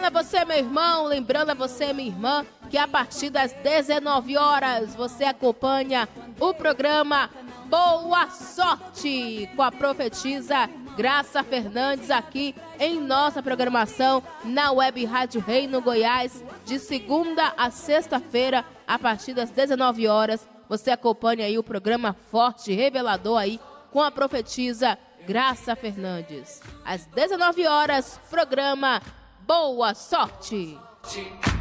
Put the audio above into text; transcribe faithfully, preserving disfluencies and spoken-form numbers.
a você, meu irmão, lembrando a você, minha irmã, que a partir das dezenove horas você acompanha o programa Boa Sorte com a profetisa Graça Fernandes aqui em nossa programação na Web Rádio Reino Goiás, de segunda a sexta-feira, a partir das dezenove horas. Você acompanha aí o programa Forte Revelador aí com a profetisa Graça Fernandes. Às dezenove horas, programa Boa Sorte.